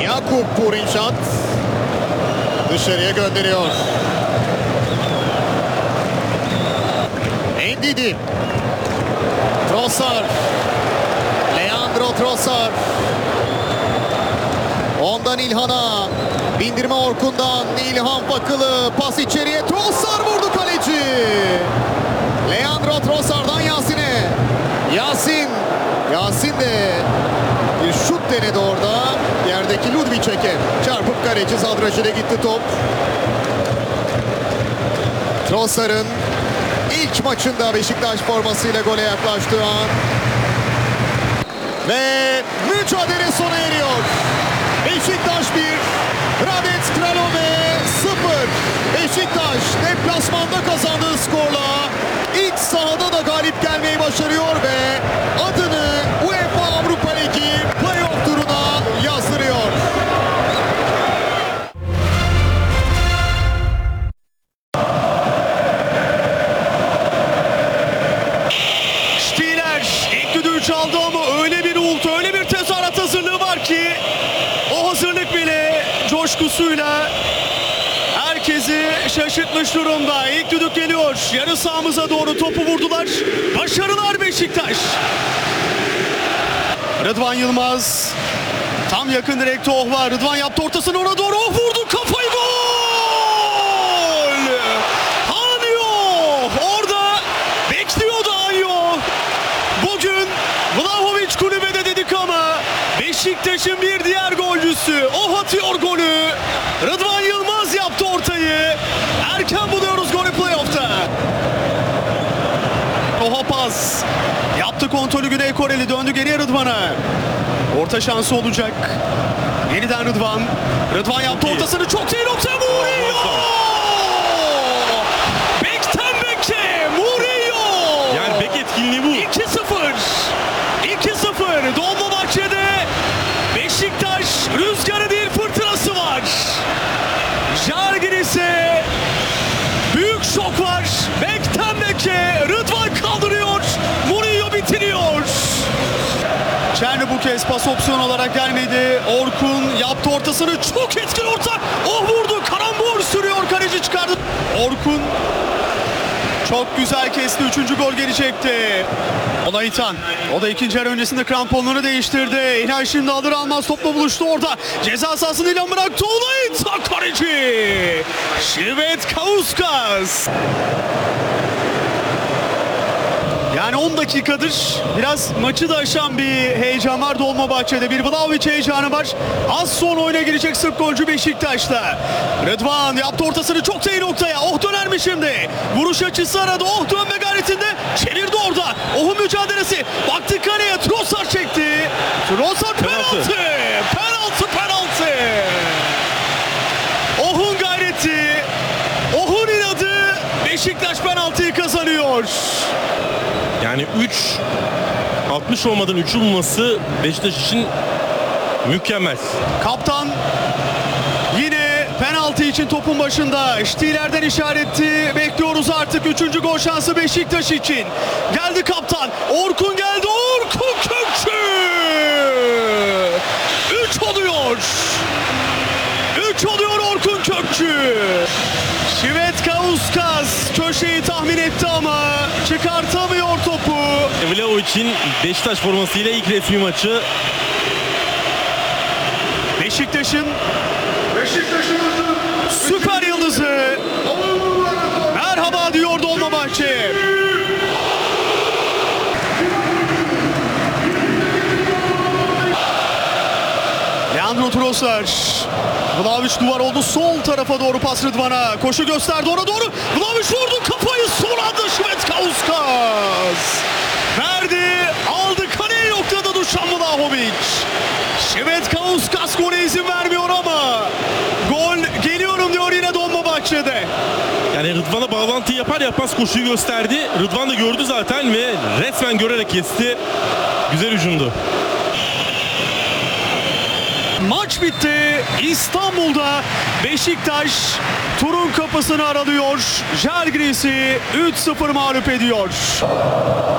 Jakub Purinşat dışarıya gönderiyor. Ndidi. Trossard. Leandro Trossard. Ondan İlhan'a. Bindirme Orkun'dan. İlhan Fakılı. Pas içeriye. Trossard vurdu kaleci. Leandro Trossard'dan Yasin'e. Yasin de bir şut denedi orada. Yerdeki Ludviček'e çarpıp kaleci Zadražil'e gitti top. Trossard'ın ilk maçında Beşiktaş formasıyla gole yaklaştığı an. Ve mücadele sona eriyor. Beşiktaş 1, Hradec Kralove 0. Beşiktaş deplasmanda kazandığı skorla ilk sahada da galip gelmeyi başarıyor ve adını UEFA Avrupa Ligi playoff turuna yazdırıyor. Stiller ilk düdüğü çaldı ama öyle bir uğultu, öyle bir tezahürat hazırlığı var ki o hazırlık bile coşkusuyla herkesi şaşırtmış durumda. İlk düdük geliyor. Yarı sahamıza doğru topu vurdular. Başarılar Beşiktaş. Rıdvan Yılmaz. Tam yakın direkte Oh var. Rıdvan yaptı ortasını ona doğru. Oh vurdu kafayı, gol! Anyo orada bekliyordu Anyo. Bugün Vlahović kulübede dedik ama Beşiktaş'ın bir diğer golcüsü. Oh atıyor golü. Rıdvan Yılmaz yaptı ortayı. Erken buluyoruz golü playoff'ta. Oha pas. Yaptı kontrolü Güney Koreli. Döndü geriye Rıdvan'a. Orta şansı olacak. Yeniden Rıdvan. Rıdvan yaptı ortasını. Çok iyi nokta. Murillo! Bekten beke. Murillo! Yani bek etkinliği bu. 2-0. 2-0. Dolmabahçe'de Beşiktaş rüzgarı değil fırtınası var. Žalgiris'e büyük şok var. Bekten beke. Rıdvan kaldırıyor. Murillo bitiriyor. Çerni bu kez pas opsiyon olarak gelmedi. Orkun yaptı ortasını. Çok etkili orta. Oh vurdu. Karambol sürüyor. Kaleci çıkardı. Orkun çok güzel kesti. 3. gol gelecekti. Olayitan. O da ikinci yarı öncesinde kramponları değiştirdi. İlhan şimdi alır almaz topla buluştu orada. Ceza sahasını İlhan bıraktı. Olayitan kaleci. Švedskas. Yani 10 dakikadır biraz maçı da aşan bir heyecan var Dolmabahçe'de. Bir Vlahović heyecanı var. Az sonra oyuna girecek Sırp golcü Beşiktaş'ta. Rıdvan yaptı ortasını çok iyi noktaya. Oh döner mi şimdi? Vuruş açısı aradı. Oh dönme gayretinde. Çevirdi orada. Oh'un mücadelesi. Baktı kaleye. Trossard çekti. Trossard penaltı. Penaltı. Oh'un gayreti. Oh'un inadı. Beşiktaş penaltıyı kazanıyor. Yani 60 olmadan 3'ü bulması Beşiktaş için mükemmel. Kaptan yine penaltı için topun başında. Stiller'den işaretti. Bekliyoruz artık 3. gol şansı Beşiktaş için. Geldi kaptan. Orkun geldi. Orkun Kökçü. 3 oluyor. 3 oluyor Orkun Kökçü. Švedskas köşeyi tahmin etti ama çıkartamıyor topu. Vlahović'in Beşiktaş formasıyla ilk resmi maçı. Beşiktaş'ın süper yıldızı merhaba diyor Dolmabahçe. Leandro Trossard. Vlahović duvar oldu. Sol tarafa doğru pas Rıdvan'a. Koşu gösterdi ona doğru. Vlahović vurdu kafayı. Son anda Švedskas. Verdi. Aldı. Kaleye noktada Dušan Vlahović. Švedskas gole izin vermiyor ama gol geliyorum diyor yine Dolmabahçe'de. Yani Rıdvan'a bağlantı yapar yapmaz koşuyu gösterdi. Rıdvan da gördü zaten ve resmen görerek kesti. Güzel hücumdu. Maç bitti. İstanbul'da Beşiktaş turun kapısını aralıyor. Žalgiris'i 3-0 mağlup ediyor.